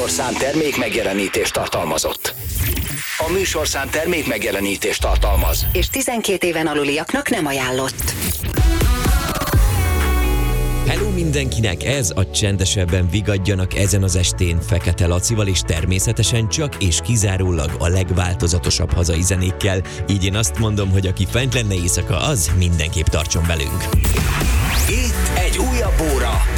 műsorszám termék megjelenítést tartalmazott. A műsorszám termék megjelenítést tartalmaz. És 12 éven aluliaknak nem ajánlott. Hello mindenkinek, ez a Csendesebben vigadjanak ezen az estén Fekete Lacival, és természetesen csak és kizárólag a legváltozatosabb hazai zenékkel. Így én azt mondom, hogy aki fent lenne éjszaka, az mindenképp tartson velünk. Itt egy újabb óra